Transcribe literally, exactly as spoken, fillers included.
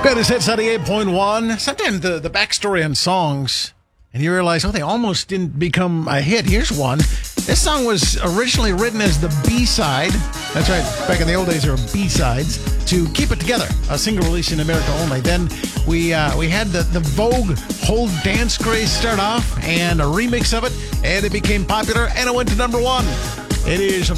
Good, it's hit ninety-eight point one. Sometimes the, the backstory on songs, and you realize, oh, they almost didn't become a hit. Here's one. This song was originally written as the B-side. That's right, back in the old days, there were B-sides to Keep It Together, a single release in America only. Then we uh, we had the, the Vogue Whole Dance Craze start off, and a remix of it, and it became popular, and it went to number one. It is